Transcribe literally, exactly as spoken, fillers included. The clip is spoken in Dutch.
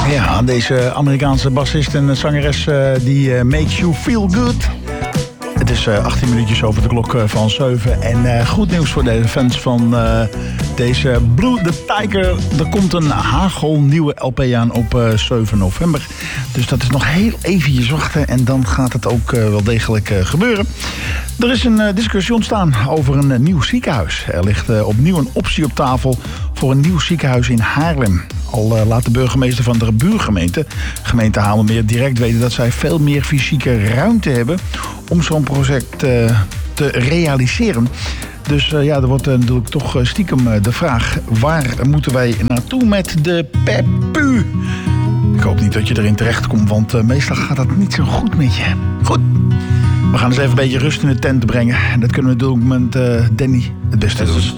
Ja, deze Amerikaanse bassist en zangeres uh, die uh, makes you feel good. Het is uh, achttien minuutjes over de klok uh, van zeven. En uh, goed nieuws voor de fans van uh, deze Blue the Tiger. Er komt een hagelnieuwe L P aan op uh, zeven november. Dus dat is nog heel eventjes wachten. En dan gaat het ook uh, wel degelijk uh, gebeuren. Er is een uh, discussie ontstaan over een uh, nieuw ziekenhuis. Er ligt uh, opnieuw een optie op tafel voor een nieuw ziekenhuis in Haarlem. Al uh, laat de burgemeester van de buurgemeente, gemeente Haarlemmermeer, direct weten dat zij veel meer fysieke ruimte hebben om zo'n project uh, te realiseren. Dus uh, ja, er wordt uh, natuurlijk toch uh, stiekem uh, de vraag, waar moeten wij naartoe met de Pepu? Ik hoop niet dat je erin terechtkomt, want uh, meestal gaat dat niet zo goed met je. Goed. We gaan eens even een beetje rust in de tent brengen. En dat kunnen we doen met uh, Danny het beste doen.